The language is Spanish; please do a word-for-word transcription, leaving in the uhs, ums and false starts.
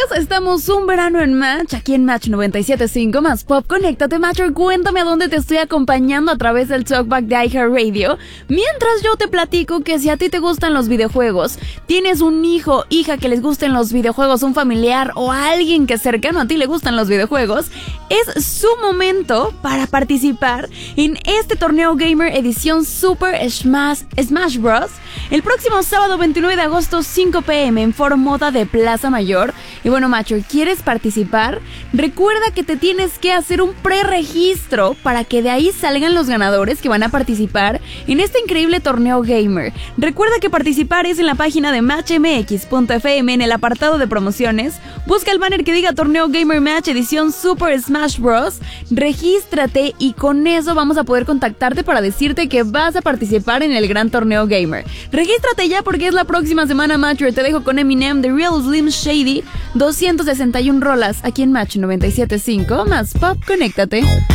estamos un verano en Match, aquí en Match noventa y siete punto cinco más Pop. Conéctate, Matcher, cuéntame a dónde te estoy acompañando a través del Talkback de iHeartRadio. Mientras yo te platico que si a ti te gustan los videojuegos, tienes un hijo, hija que les gusten los videojuegos, un familiar o alguien que cercano a ti le gustan los videojuegos, es su momento para participar en este torneo gamer edición Super Smash, Smash Bros. El próximo sábado veintinueve de agosto, cinco pe eme en Foro Moda de Plaza Mayor. Y bueno, macho, ¿quieres participar? Recuerda que te tienes que hacer un preregistro para que de ahí salgan los ganadores que van a participar en este increíble torneo gamer. Recuerda que participar es en la página de match m x punto f m en el apartado de promociones. Busca el banner que diga Torneo Gamer Match edición Super Smash Bros. Regístrate y con eso vamos a poder contactarte para decirte que vas a participar en el gran torneo gamer. Regístrate ya porque es la próxima semana, macho. Te dejo con Eminem, The Real Slim Shady, doscientas sesenta y una rolas aquí en Match noventa y siete punto cinco más Pop. Conéctate.